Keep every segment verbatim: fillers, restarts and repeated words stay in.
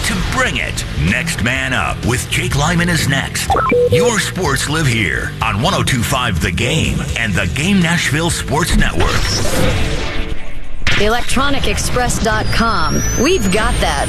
to bring it. Next Man Up with Jake Lyman is next. Your sports live here on one oh two point five The Game and the Game Nashville Sports Network. electronic express dot com. We've got that.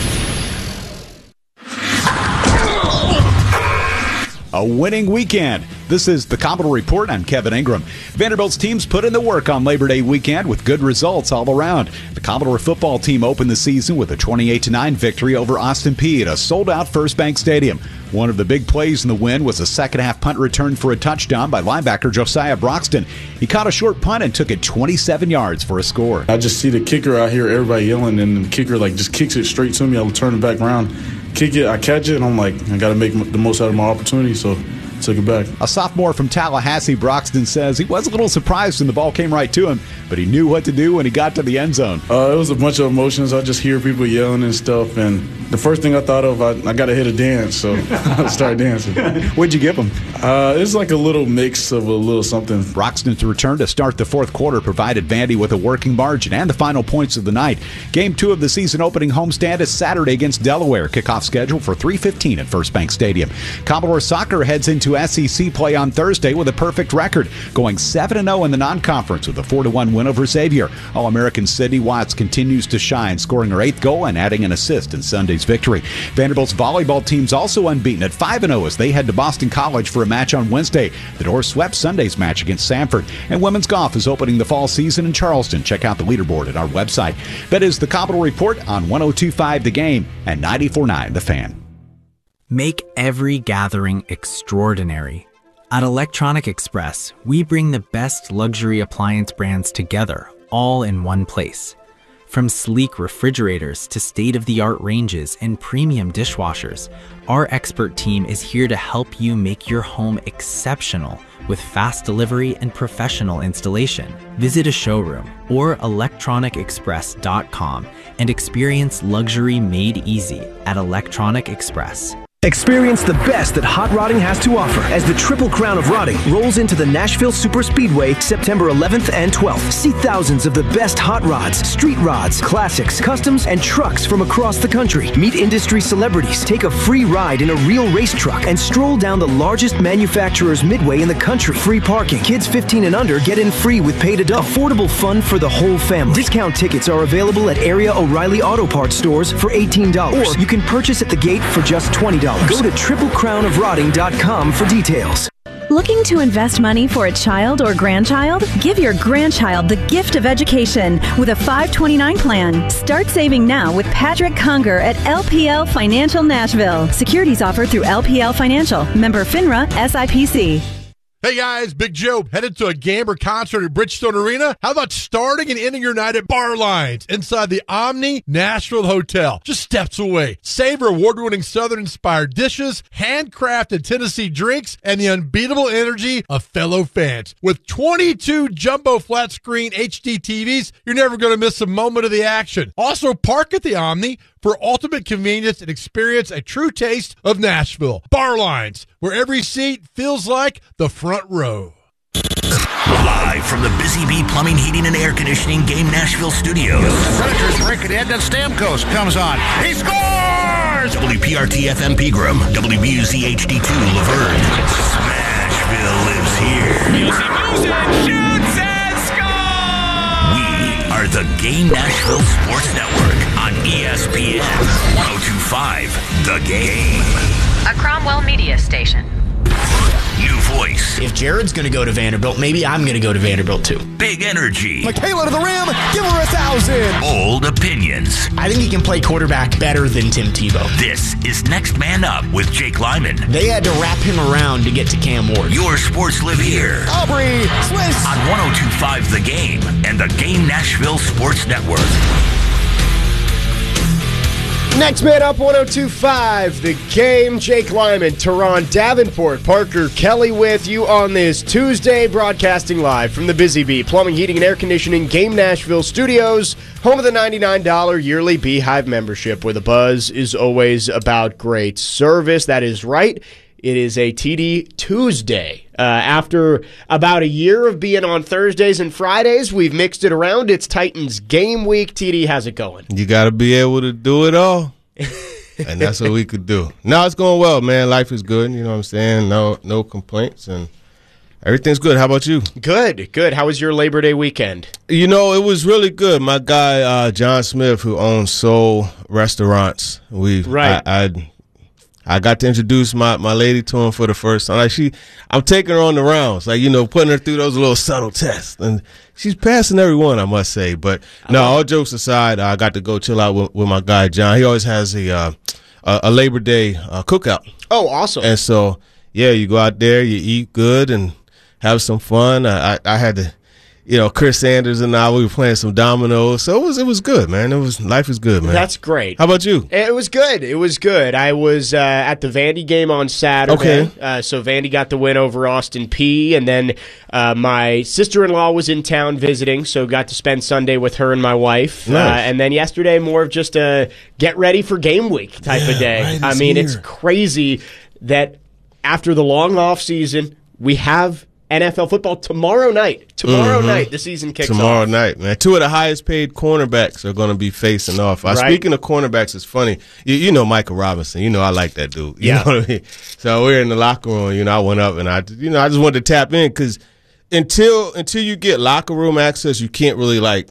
A winning weekend. This is the Commodore Report. I'm Kevin Ingram. Vanderbilt's teams put in the work on Labor Day weekend with good results all around. The Commodore football team opened the season with a twenty-eight to nine victory over Austin Peay at a sold-out First Bank Stadium. One of the big plays in the win was a second-half punt return for a touchdown by linebacker Josiah Broxton. He caught a short punt and took it twenty-seven yards for a score. I just see the kicker out here, everybody yelling, and the kicker like just kicks it straight to me. I'll turn it back around, kick it, I catch it, and I'm like, I got to make the most out of my opportunity, so took it back. A sophomore from Tallahassee, Broxton says he was a little surprised when the ball came right to him, but he knew what to do when he got to the end zone. Uh, it was a bunch of emotions. I just hear people yelling and stuff, and the first thing I thought of, I, I got to hit a dance, so I started dancing. What'd you give him? Uh, it's like a little mix of a little something. Broxton's return to start the fourth quarter provided Vandy with a working margin and the final points of the night. Game two of the season opening homestand is Saturday against Delaware. Kickoff scheduled for three fifteen at First Bank Stadium. Commodore Soccer heads into S E C play on Thursday with a perfect record, going seven and oh in the non-conference with a four to one win over Xavier. All-American Sydney Watts continues to shine, scoring her eighth goal and adding an assist in Sunday's victory. Vanderbilt's volleyball team's also unbeaten at five and oh as they head to Boston College for a match on Wednesday. The Doors swept Sunday's match against Sanford. And women's golf is opening the fall season in Charleston. Check out the leaderboard at our website. That is the Commodore Report on one oh two point five The Game and ninety-four point nine The Fan. Make every gathering extraordinary. At Electronic Express, we bring the best luxury appliance brands together, all in one place. From sleek refrigerators to state-of-the-art ranges and premium dishwashers, our expert team is here to help you make your home exceptional with fast delivery and professional installation. Visit a showroom or electronic express dot com and experience luxury made easy at Electronic Express. Experience the best that hot rodding has to offer as the Triple Crown of Rodding rolls into the Nashville Super Speedway September eleventh and twelfth. See thousands of the best hot rods, street rods, classics, customs, and trucks from across the country. Meet industry celebrities, take a free ride in a real race truck, and stroll down the largest manufacturer's midway in the country. Free parking. Kids fifteen and under get in free with paid adult. Affordable fun for the whole family. Discount tickets are available at area O'Reilly Auto Parts stores for eighteen dollars. Or you can purchase at the gate for just twenty dollars. Go to triple crown of rodding dot com for details. Looking to invest money for a child or grandchild? Give your grandchild the gift of education with a five twenty-nine plan. Start saving now with Patrick Conger at L P L Financial Nashville. Securities offered through L P L Financial. Member FINRA S I P C. Hey guys, Big Joe, headed to a game or concert at Bridgestone Arena? How about starting and ending your night at Bar Lines inside the Omni Nashville Hotel, just steps away? Savor award-winning Southern-inspired dishes, handcrafted Tennessee drinks, and the unbeatable energy of fellow fans. With twenty-two jumbo flat-screen H D T Vs, you're never going to miss a moment of the action. Also, park at the Omni for ultimate convenience and experience a true taste of Nashville. Bar Lines, where every seat feels like the front row. Live from the Busy Bee Plumbing, Heating, and Air Conditioning Game Nashville Studios. Predators break it in, then Stamkos comes on. He scores! W P R T F M Pegram, W B U Z H D two Laverne. Smashville lives here. Music, music, shoots and scores! We are the Game Nashville Sports Network on E S P N one oh two point five The Game. A Cromwell Media Station. New voice. If Jared's going to go to Vanderbilt, maybe I'm going to go to Vanderbilt too. Big energy. Michaela to the rim. Give her a thousand. Bold opinions. I think he can play quarterback better than Tim Tebow. This is Next Man Up with Jake Lyman. They had to wrap him around to get to Cam Ward. Your sports live here. Aubrey Swiss. On one oh two point five The Game and the Game Nashville Sports Network. Next Man Up, one oh two point five The Game. Jake Lyman, Teron Davenport, Parker Kelly with you on this Tuesday, broadcasting live from the Busy Bee Plumbing, Heating, and Air Conditioning Game Nashville Studios, home of the ninety-nine dollars yearly Beehive membership, where the buzz is always about great service. That is right. It is a T D Tuesday. Uh, after about a year of being on Thursdays and Fridays, we've mixed it around. It's Titans game week. T D, how's it going? You got to be able to do it all. and that's what we could do. Now it's going well, man. Life is good. You know what I'm saying? No, no complaints, and everything's good. How about you? Good, good. How was your Labor Day weekend? You know, it was really good. My guy, uh, John Smith, who owns Soul Restaurants, we right. I, I I got to introduce my, my lady to him for the first time. Like she, I'm taking her on the rounds, like, you know, putting her through those little subtle tests, and she's passing every one, I must say. But no, all jokes aside, I got to go chill out with, with my guy John. He always has a uh, a, a Labor Day uh, cookout. Oh, awesome! And so, yeah, you go out there, you eat good, and have some fun. I, I, I had to. You know, Chris Sanders and I, we were playing some dominoes, so it was it was good, man. It was life is good, man. That's great. How about you? It was good. It was good. I was uh, at the Vandy game on Saturday. Okay. Uh, so Vandy got the win over Austin Peay, and then uh, my sister-in-law was in town visiting, so got to spend Sunday with her and my wife. Nice. Uh, and then yesterday, more of just a get ready for game week type yeah, of day. Right, I mean, here. It's crazy that after the long off season, we have N F L football tomorrow night. Tomorrow mm-hmm. night, the season kicks tomorrow off. Tomorrow night, man. Two of the highest paid cornerbacks are going to be facing off. Uh, right. Speaking of cornerbacks, it's funny. You, you know Michael Robinson. You know I like that dude. You yeah. know what I mean? So we're in the locker room. You know, I went up and I, you know, I just wanted to tap in because until until you get locker room access, you can't really like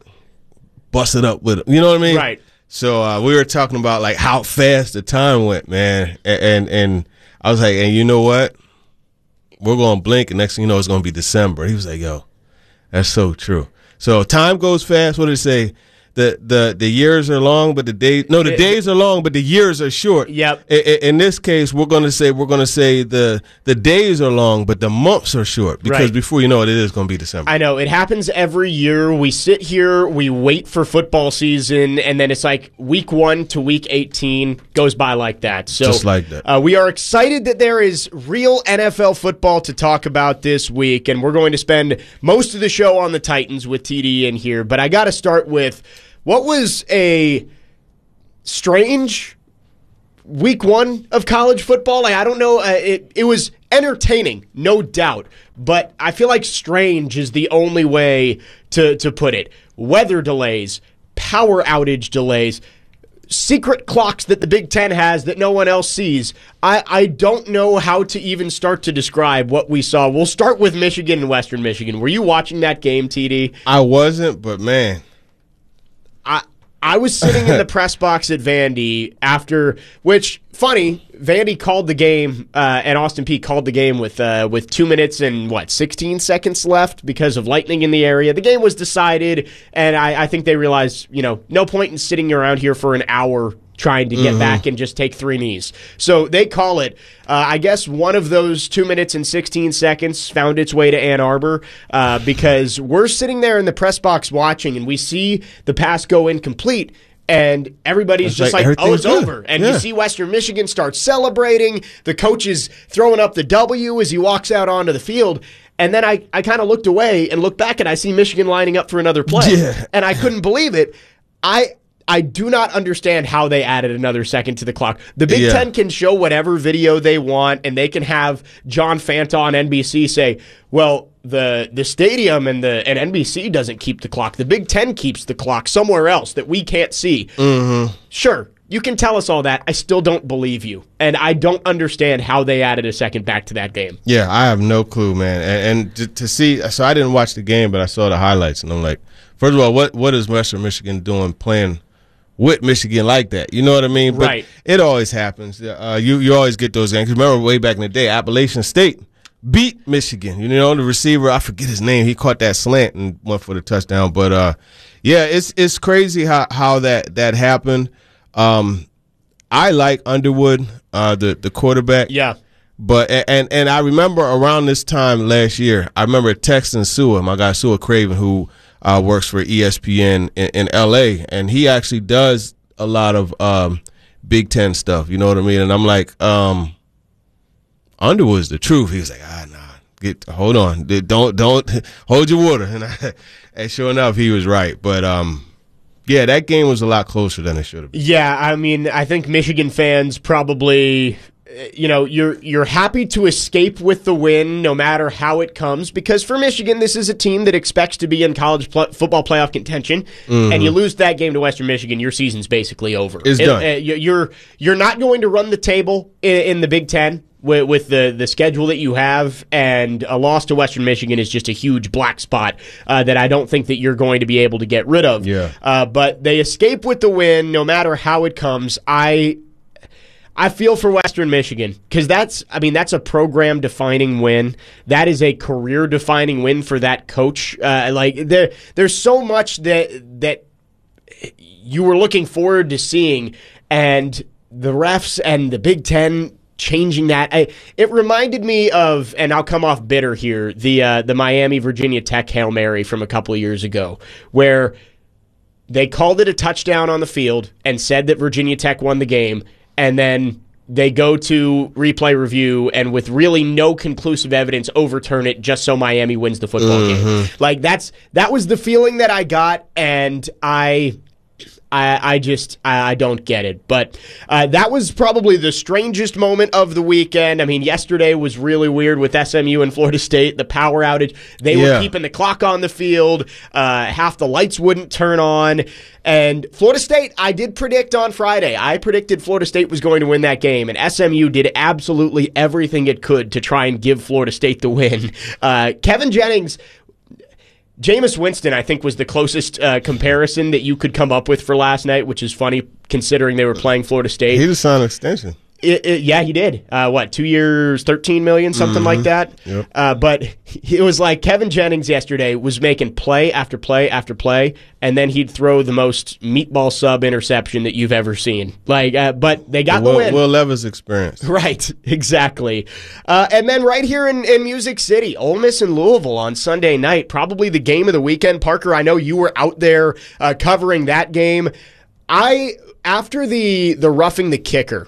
bust it up with it. You know what I mean? Right. So uh, we were talking about like how fast the time went, man, and and, and I was like, and you know what? We're going to blink, and next thing you know, it's going to be December. He was like, yo, that's so true. So time goes fast. What did it say? The the the years are long, but the days no, the it, days are long, but the years are short. Yep. In, in this case, we're going to say we're going to say the the days are long, but the months are short because right. before you know it, it is going to be December. I know it happens every year. We sit here, we wait for football season, and then it's like week one to week eighteen goes by like that. So just like that. Uh, we are excited that there is real N F L football to talk about this week, and we're going to spend most of the show on the Titans with T D in here. But I got to start with. What was a strange week one of college football? Like, I don't know. Uh, it, it was entertaining, no doubt. But I feel like strange is the only way to, to put it. Weather delays, power outage delays, secret clocks that the Big Ten has that no one else sees. I, I don't know how to even start to describe what we saw. We'll start with Michigan and Western Michigan. Were you watching that game, T D? I wasn't, but man. I I was sitting in the press box at Vandy after, which, funny, Vandy called the game, uh, and Austin Peay called the game with uh, with two minutes and, what, sixteen seconds left because of lightning in the area. The game was decided, and I, I think they realized, you know, no point in sitting around here for an hour trying to get mm-hmm. back and just take three knees. So they call it. Uh, I guess one of those two minutes and sixteen seconds found its way to Ann Arbor uh, because we're sitting there in the press box watching, and we see the pass go incomplete, and everybody's it's just like, like, oh, it's good. over. And yeah. you see Western Michigan start celebrating. The coach is throwing up the W as he walks out onto the field. And then I, I kind of looked away and looked back, and I see Michigan lining up for another play. Yeah. And I couldn't believe it. I... I do not understand how they added another second to the clock. The Big yeah. Ten can show whatever video they want, and they can have John Fanta on N B C say, well, the the stadium and the and N B C doesn't keep the clock. The Big Ten keeps the clock somewhere else that we can't see. Mm-hmm. Sure, you can tell us all that. I still don't believe you, and I don't understand how they added a second back to that game. Yeah, I have no clue, man. And, and to, to see, so I didn't watch the game, but I saw the highlights, and I'm like, first of all, what what is Western Michigan doing playing with Michigan like that? You know what I mean? But right. It always happens. Uh, you you always get those games. Remember way back in the day, Appalachian State beat Michigan. You know, the receiver, I forget his name, he caught that slant and went for the touchdown. But uh, yeah, it's it's crazy how, how that, that happened. Um, I like Underwood, uh, the, the quarterback. Yeah. But and and I remember around this time last year, I remember texting Sua, my guy Sua Craven, who Uh, works for E S P N in, in L A, and he actually does a lot of um, Big Ten stuff. You know what I mean? And I'm like, um, Underwood's the truth. He was like, ah, nah, get hold on, don't don't hold your water. And, I, and sure enough, he was right. But um, yeah, that game was a lot closer than it should have been. Yeah, I mean, I think Michigan fans probably you know, you're you're happy to escape with the win no matter how it comes, because for Michigan, this is a team that expects to be in college pl- football playoff contention, mm-hmm. and you lose that game to Western Michigan, your season's basically over. It's it, done. Uh, you're you're not going to run the table in, in the Big Ten with, with the the schedule that you have, and a loss to Western Michigan is just a huge black spot uh, that I don't think that you're going to be able to get rid of. Yeah. Uh, but they escape with the win no matter how it comes. I. I feel for Western Michigan, because that's, I mean, that's a program-defining win. That is a career-defining win for that coach. Uh, like there, there's so much that that you were looking forward to seeing, and the refs and the Big Ten changing that. I, it reminded me of, and I'll come off bitter here, the uh, the Miami Virginia Tech Hail Mary from a couple of years ago, where they called it a touchdown on the field and said that Virginia Tech won the game. And then they go to replay review and with really no conclusive evidence overturn it just so Miami wins the football mm-hmm. game. Like that's that was the feeling that I got, and I I, I just I, I don't get it. But uh, that was probably the strangest moment of the weekend. I mean, yesterday was really weird with S M U and Florida State, the power outage. They yeah. were keeping the clock on the field. Uh, half the lights wouldn't turn on. And Florida State, I did predict on Friday. I predicted Florida State was going to win that game, and S M U did absolutely everything it could to try and give Florida State the win. Uh, Kevin Jennings, Jameis Winston, I think, was the closest uh, comparison that you could come up with for last night, which is funny considering they were playing Florida State. He just signed an extension. It, it, yeah, he did. Uh, what, two years, thirteen million dollars, something mm-hmm. like that? Yep. Uh, but it was like Kevin Jennings yesterday was making play after play after play, and then he'd throw the most meatball sub interception that you've ever seen. Like, uh, but they got the the Will, win. Will Levis experience. Right, exactly. Uh, and then right here in, in Music City, Ole Miss and Louisville on Sunday night, probably the game of the weekend. Parker, I know you were out there uh, covering that game. I, after the the roughing the kicker,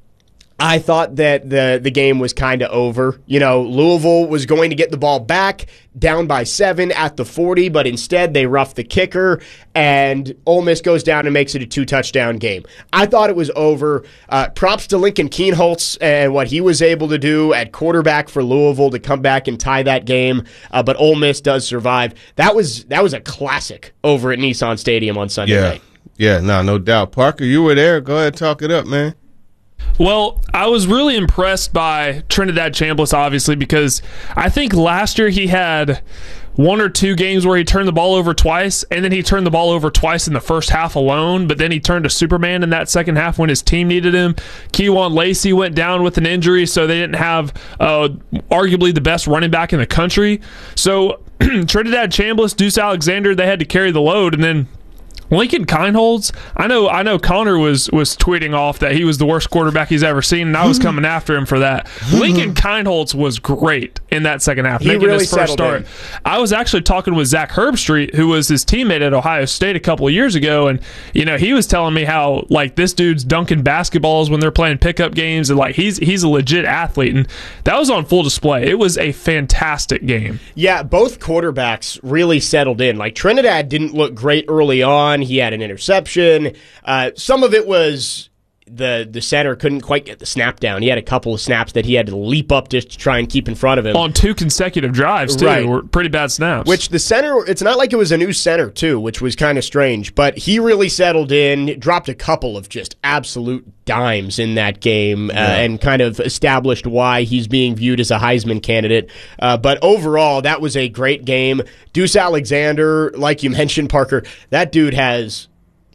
I thought that the, the game was kind of over. You know, Louisville was going to get the ball back, down by seven at the forty, but instead they roughed the kicker, and Ole Miss goes down and makes it a two-touchdown game. I thought it was over. Uh, props to Lincoln Kienholz and what he was able to do at quarterback for Louisville to come back and tie that game, uh, but Ole Miss does survive. That was that was a classic over at Nissan Stadium on Sunday yeah. night. Yeah, no, no doubt. Parker, you were there. Go ahead, talk it up, man. Well, I was really impressed by Trinidad Chambliss, obviously, because I think last year he had one or two games where he turned the ball over twice, and then he turned the ball over twice in the first half alone, but then he turned to Superman in that second half when his team needed him. Keywan Lacey went down with an injury, so they didn't have uh, arguably the best running back in the country. So Trinidad Chambliss, Deuce Alexander, they had to carry the load, and then Lincoln Kienholz, I know I know Connor was was tweeting off that he was the worst quarterback he's ever seen, and I was coming after him for that. Lincoln Kienholz was great in that second half, he making really his first start. In. I was actually talking with Zach Herbstreit, who was his teammate at Ohio State a couple of years ago, and you know he was telling me how like this dude's dunking basketballs when they're playing pickup games, and like he's he's a legit athlete, and that was on full display. It was a fantastic game. Yeah, both quarterbacks really settled in. Like Trinidad didn't look great early on. He had an interception. Uh, some of it was the the center couldn't quite get the snap down. He had a couple of snaps that he had to leap up just to try and keep in front of him. On two consecutive drives, too. Right. Were pretty bad snaps. Which the center, it's not like it was a new center, too, which was kind of strange. But he really settled in, dropped a couple of just absolute dimes in that game, uh, yeah. and kind of established why he's being viewed as a Heisman candidate. Uh, but overall, that was a great game. Deuce Alexander, like you mentioned, Parker, that dude has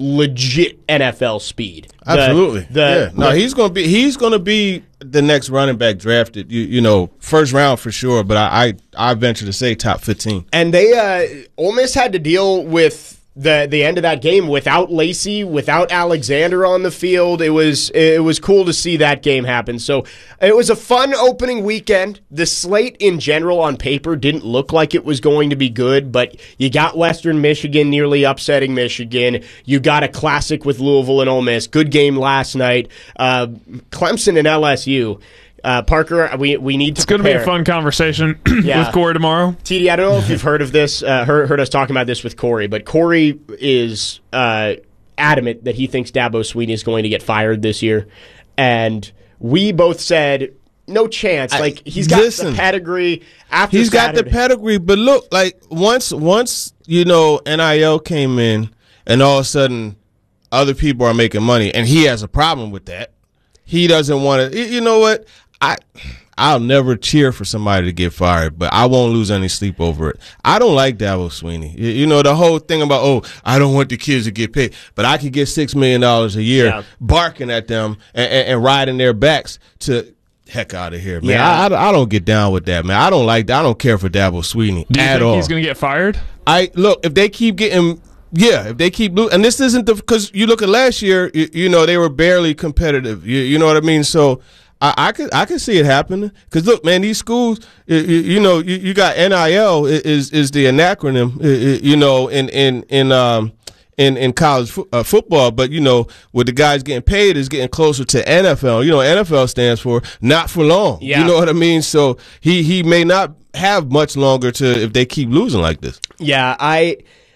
legit N F L speed. The, Absolutely. The, yeah. No, the, he's gonna be he's gonna be the next running back drafted. You you know, first round for sure, but I I, I venture to say top fifteen. And they uh Ole Miss had to deal with the the end of that game without Lacey, without Alexander on the field. It was it was cool to see that game happen. So it was a fun opening weekend. The slate in general on paper didn't look like it was going to be good, but you got Western Michigan nearly upsetting Michigan. You got a classic with Louisville and Ole Miss. Good game last night. Uh, Clemson and L S U. Uh, Parker, we we need to It's going to be a fun conversation yeah. with Corey tomorrow. T D, I don't know if you've heard of this, uh, heard, heard us talking about this with Corey, but Corey is uh, adamant that he thinks Dabo Swinney is going to get fired this year. And we both said no chance. I, like he's got listen, the pedigree. After he's Saturday. got the pedigree, but look, like once once you know N I L came in, and all of a sudden other people are making money, and he has a problem with that. He doesn't want to. You know what? I I'll never cheer for somebody to get fired, but I won't lose any sleep over it. I don't like Dabo Swinney. You, you know, the whole thing about, oh, I don't want the kids to get paid, but I could get six million dollars a year yeah. barking at them and, and, and riding their backs to heck out of here, man. Yeah. I, I, I don't get down with that, man. I don't like that. I don't care for Dabo Swinney Do you at think all. He's going to get fired? I look, if they keep getting Yeah, if they keep losing, and this isn't the because you look at last year, you, you know they were barely competitive. You, you know what I mean? So I, I could I could see it happening. Because look, man, these schools, you, you know, you, you got N I L is is the acronym, you know, in in in um in in college fo- uh, football. But you know, what the guys getting paid is getting closer to N F L. You know, N F L stands for not for long. Yeah. You know what I mean? So he he may not have much longer to if they keep losing like this. Yeah, I.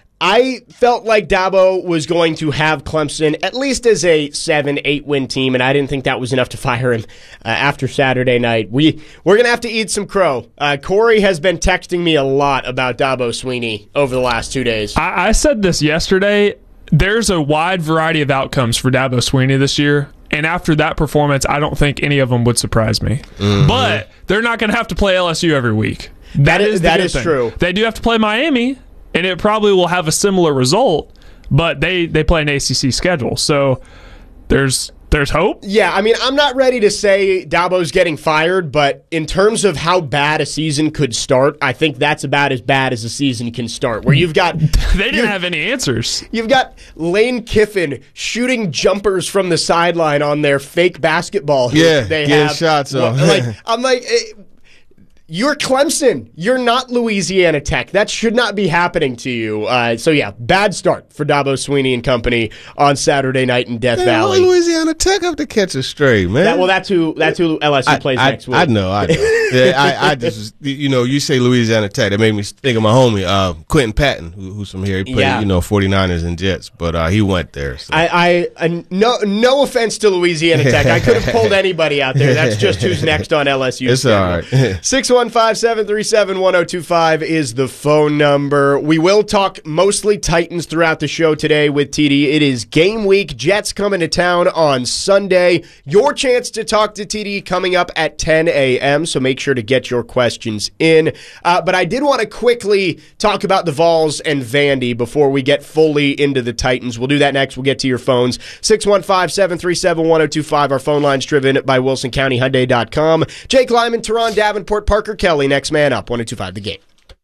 I felt like Dabo was going to have Clemson at least as a seven, eight win team, and I didn't think that was enough to fire him uh, after Saturday night. We, we're going to have to eat some crow. Uh, Corey has been texting me a lot about Dabo Swinney over the last two days. I, I said this yesterday. There's a wide variety of outcomes for Dabo Swinney this year, and after that performance, I don't think any of them would surprise me. Mm-hmm. But they're not going to have to play L S U every week. That, that is, is, the that good is thing. true. They do have to play Miami, and it probably will have a similar result, but they, they play an A C C schedule. So there's there's hope. Yeah, I mean, I'm not ready to say Dabo's getting fired, but in terms of how bad a season could start, I think that's about as bad as a season can start, where you've got... they didn't have any answers. You've got Lane Kiffin shooting jumpers from the sideline on their fake basketball. Yeah, they getting have. shots off. Like, I'm like... It, You're Clemson. You're not Louisiana Tech. That should not be happening to you. Uh, so, yeah, bad start for Dabo Swinney and company on Saturday night in Death man, Valley. Louisiana Tech have to catch a stray, man. That, well, that's who that's who L S U I, plays I, next week. I know, I know. yeah, I, I just, you know, you say Louisiana Tech, that made me think of my homie, uh, Quentin Patton, who, who's from here. He played, yeah. you know, forty-niners and Jets, but uh, he went there. So. I, I, I no, no offense to Louisiana Tech. I could have pulled anybody out there. That's just who's next on L S U. It's all right. six one five, seven three seven, one oh two five is the phone number. We will talk mostly Titans throughout the show today with T D. It is game week. Jets coming to town on Sunday. Your chance to talk to T D coming up at ten a.m., so make sure to get your questions in. Uh, but I did want to quickly talk about the Vols and Vandy before we get fully into the Titans. We'll do that next. We'll get to your phones. six one five, seven three seven, one oh two five. Our phone line's driven by wilson county hyundai dot com. Jake Lyman, Teron Davenport, Parker Kelly. Next man up. one oh two five The Game.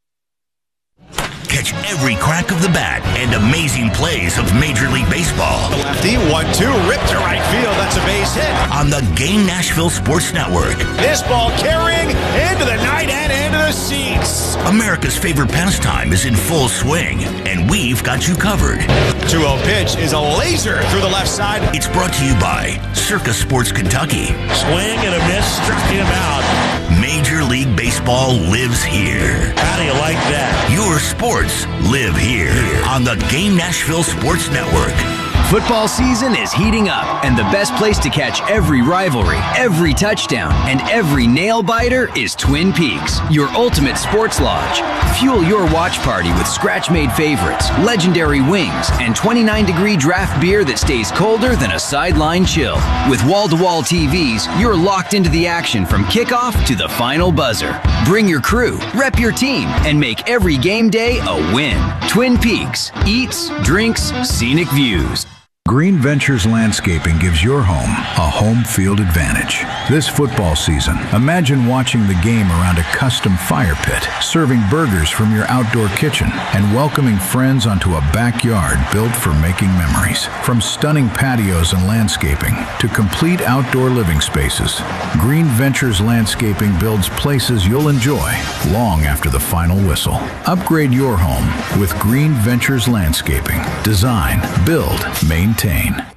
Catch every crack of the bat and amazing plays of Major League Baseball. The lefty, one two, ripped to right field. That's a base hit. On the Game Nashville Sports Network. This ball carrying into the night and into the seats. America's favorite pastime is in full swing, and we've got you covered. two oh pitch is a laser through the left side. It's brought to you by Circa Sports Kentucky. Swing and a miss, struck him out. Major League Baseball lives here. How do you like that? Your sports live here on the Game Nashville Sports Network. Football season is heating up, and the best place to catch every rivalry, every touchdown, and every nail-biter is Twin Peaks, your ultimate sports lodge. Fuel your watch party with scratch-made favorites, legendary wings, and twenty-nine degree draft beer that stays colder than a sideline chill. With wall-to-wall T Vs, you're locked into the action from kickoff to the final buzzer. Bring your crew, rep your team, and make every game day a win. Twin Peaks. Eats, drinks, scenic views. Green Ventures Landscaping gives your home a home field advantage. This football season, imagine watching the game around a custom fire pit, serving burgers from your outdoor kitchen, and welcoming friends onto a backyard built for making memories. From stunning patios and landscaping to complete outdoor living spaces, Green Ventures Landscaping builds places you'll enjoy long after the final whistle. Upgrade your home with Green Ventures Landscaping. Design, build, maintain.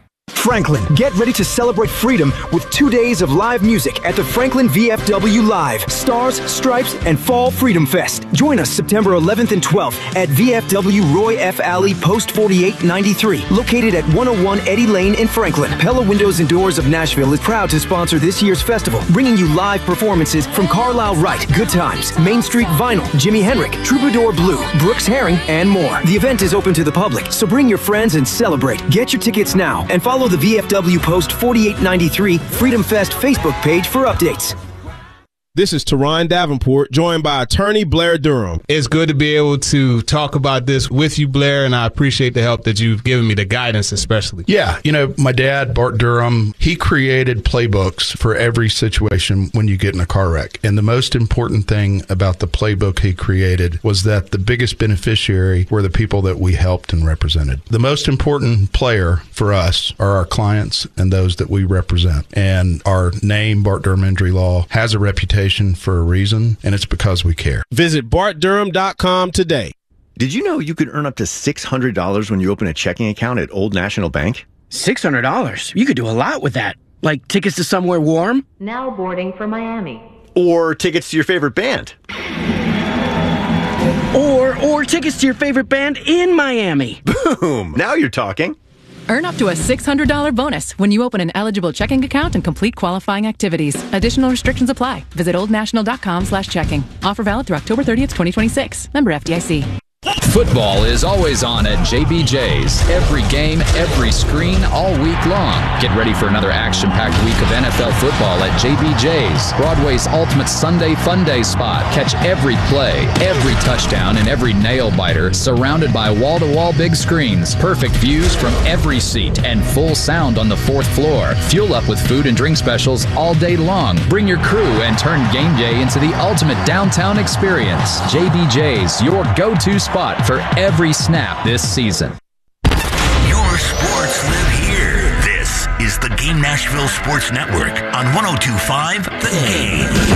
Franklin. Get ready to celebrate freedom with two days of live music at the Franklin V F W Live, Stars, Stripes, and Fall Freedom Fest. Join us September eleventh and twelfth at V F W Roy F. Alley, Post forty-eight ninety-three, located at one oh one Eddie Lane in Franklin. Pella Windows and Doors of Nashville is proud to sponsor this year's festival, bringing you live performances from Carlisle Wright, Good Times, Main Street Vinyl, Jimi Hendrix, Troubadour Blue, Brooks Herring, and more. The event is open to the public, so bring your friends and celebrate. Get your tickets now and follow the V F W Post forty-eight ninety-three Freedom Fest Facebook page for updates. This is Teron Davenport, joined by attorney Blair Durham. It's good to be able to talk about this with you, Blair, and I appreciate the help that you've given me, the guidance especially. Yeah, you know, my dad, Bart Durham, he created playbooks for every situation when you get in a car wreck. And the most important thing about the playbook he created was that the biggest beneficiary were the people that we helped and represented. The most important player for us are our clients and those that we represent. And our name, Bart Durham Injury Law, has a reputation for a reason, and it's because we care. Visit bart durham dot com today. Did you know you could earn up to six hundred dollars when you open a checking account at Old National Bank? six hundred dollars? You could do a lot with that. Like tickets to somewhere warm? Now boarding for Miami. Or tickets to your favorite band? Or, or tickets to your favorite band in Miami. Boom! Now you're talking. Earn up to a six hundred dollars bonus when you open an eligible checking account and complete qualifying activities. Additional restrictions apply. Visit oldnational.com slash checking. Offer valid through October thirtieth, twenty twenty-six. Member F D I C. Football is always on at J B J's. Every game, every screen, all week long. Get ready for another action-packed week of N F L football at J B J's, Broadway's ultimate Sunday fun day spot. Catch every play, every touchdown, and every nail-biter surrounded by wall-to-wall big screens, perfect views from every seat, and full sound on the fourth floor. Fuel up with food and drink specials all day long. Bring your crew and turn game day into the ultimate downtown experience. J B J's, your go-to spot for every snap this season. Your sports live here. This is the Game Nashville Sports Network on one oh two point five The Game.